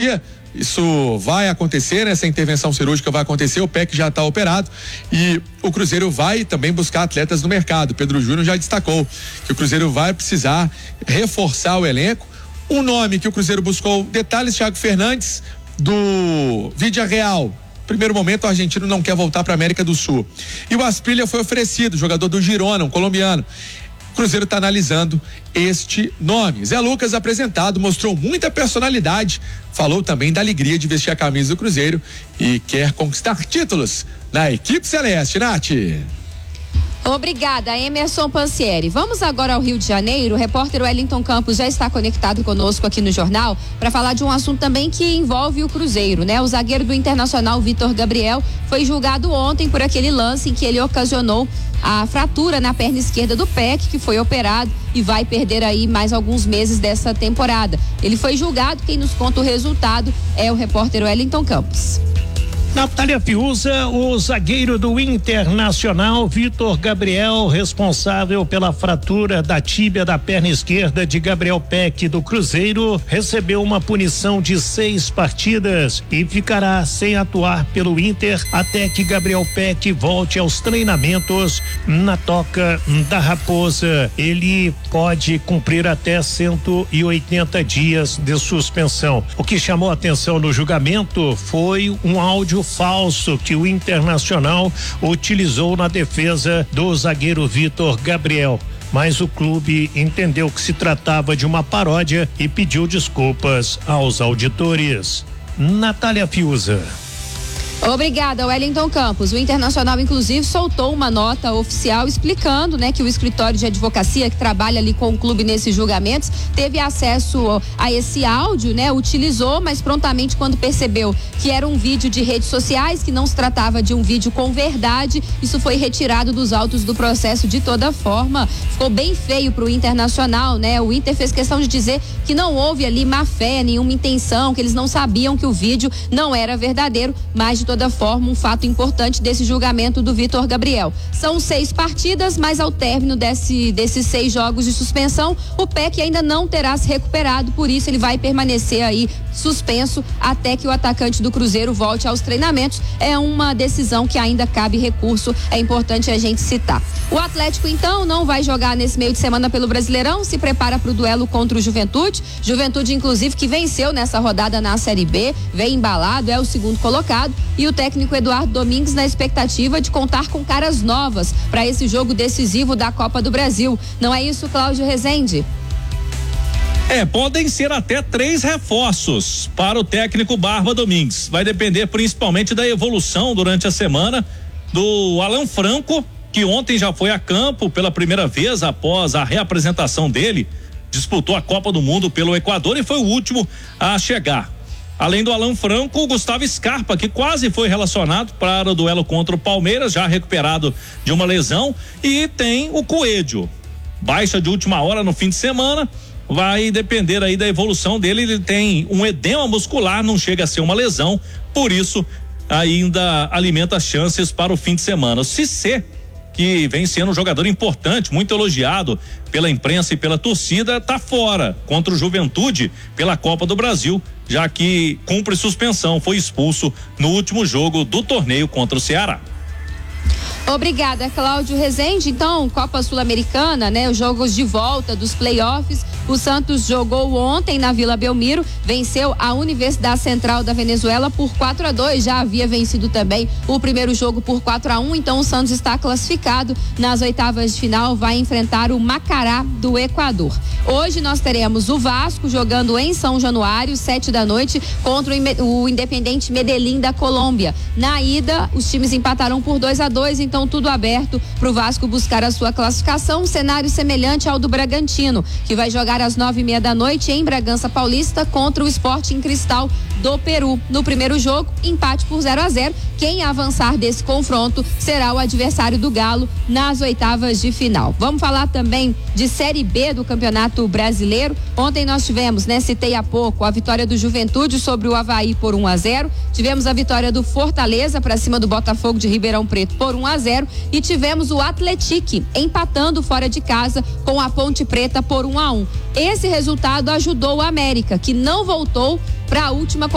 cirurgia. Isso vai acontecer, né? Essa intervenção cirúrgica vai acontecer, o PEC já está operado e o Cruzeiro vai também buscar atletas no mercado. Pedro Júnior já destacou que o Cruzeiro vai precisar reforçar o elenco. Um nome que o Cruzeiro buscou, detalhes, Thiago Fernandes, do Vídea Real. Primeiro momento, o argentino não quer voltar para a América do Sul. E o Asprilla foi oferecido, jogador do Girona, um colombiano. O Cruzeiro está analisando este nome. Zé Lucas, apresentado, mostrou muita personalidade, falou também da alegria de vestir a camisa do Cruzeiro e quer conquistar títulos na equipe celeste. Nath. Obrigada, Emerson Pansieri. Vamos agora ao Rio de Janeiro. O repórter Wellington Campos já está conectado conosco aqui no jornal para falar de um assunto também que envolve o Cruzeiro, né? O zagueiro do Internacional, Vitor Gabriel, foi julgado ontem por aquele lance em que ele ocasionou a fratura na perna esquerda do PEC, que foi operado e vai perder aí mais alguns meses dessa temporada. Ele foi julgado, quem nos conta o resultado é o repórter Wellington Campos. Natália Fiuza, o zagueiro do Internacional, Vitor Gabriel, responsável pela fratura da tíbia da perna esquerda de Gabriel Peck do Cruzeiro, recebeu uma punição de 6 partidas e ficará sem atuar pelo Inter até que Gabriel Peck volte aos treinamentos na Toca da Raposa. Ele pode cumprir até 180 dias de suspensão. O que chamou a atenção no julgamento foi um áudio falso que o Internacional utilizou na defesa do zagueiro Vitor Gabriel. Mas o clube entendeu que se tratava de uma paródia e pediu desculpas aos auditores. Natália Fiuza. Obrigada, Wellington Campos. O Internacional, inclusive, soltou uma nota oficial explicando, né, que o escritório de advocacia que trabalha ali com o clube nesses julgamentos teve acesso a esse áudio, né, utilizou, mas prontamente quando percebeu que era um vídeo de redes sociais, que não se tratava de um vídeo com verdade, isso foi retirado dos autos do processo de toda forma. Ficou bem feio pro Internacional, né? O Inter fez questão de dizer que não houve ali má fé, nenhuma intenção, que eles não sabiam que o vídeo não era verdadeiro, mas de toda forma, um fato importante desse julgamento do Vitor Gabriel. São 6 partidas, mas ao término desses 6 jogos de suspensão, o PEC ainda não terá se recuperado, por isso ele vai permanecer aí suspenso até que o atacante do Cruzeiro volte aos treinamentos. É uma decisão que ainda cabe recurso, é importante a gente citar. O Atlético, então, não vai jogar nesse meio de semana pelo Brasileirão, se prepara para o duelo contra o Juventude. Juventude, inclusive, que venceu nessa rodada na Série B, vem embalado, é o segundo colocado. E o técnico Eduardo Domingues na expectativa de contar com caras novas para esse jogo decisivo da Copa do Brasil. Não é isso, Cláudio Rezende? Podem ser até 3 reforços para o técnico Barba Domingues. Vai depender principalmente da evolução durante a semana do Alan Franco, que ontem já foi a campo pela primeira vez após a reapresentação dele. Disputou a Copa do Mundo pelo Equador e foi o último a chegar. Além do Alan Franco, o Gustavo Scarpa, que quase foi relacionado para o duelo contra o Palmeiras, já recuperado de uma lesão, e tem o Coelho, baixa de última hora no fim de semana, vai depender aí da evolução dele. Ele tem um edema muscular, não chega a ser uma lesão, por isso ainda alimenta chances para o fim de semana. O Cissé, que vem sendo um jogador importante, muito elogiado pela imprensa e pela torcida, tá fora contra o Juventude pela Copa do Brasil, já que cumpre suspensão, foi expulso no último jogo do torneio contra o Ceará. Obrigada, Cláudio Rezende. Então, Copa Sul-Americana, né? Os jogos de volta dos playoffs. O Santos jogou ontem na Vila Belmiro, venceu a Universidade Central da Venezuela por 4-2. Já havia vencido também o primeiro jogo por 4-1. Então, o Santos está classificado nas oitavas de final, vai enfrentar o Macará do Equador. Hoje nós teremos o Vasco jogando em São Januário, 7h, contra o Independente Medellín da Colômbia. Na ida, os times empataram por 2-2, então tudo aberto para o Vasco buscar a sua classificação. Um cenário semelhante ao do Bragantino, que vai jogar às 9h30 em Bragança Paulista contra o Sporting Cristal do Peru. No primeiro jogo, empate por 0-0. Quem avançar desse confronto será o adversário do Galo nas oitavas de final. Vamos falar também de Série B do Campeonato Brasileiro. Ontem nós tivemos, né, citei há pouco, a vitória do Juventude sobre o Avaí por 1-0. Tivemos a vitória do Fortaleza para cima do Botafogo de Ribeirão Preto por 1-0 e tivemos o Atlético empatando fora de casa com a Ponte Preta por 1-1. Esse resultado ajudou o América, que não voltou para a última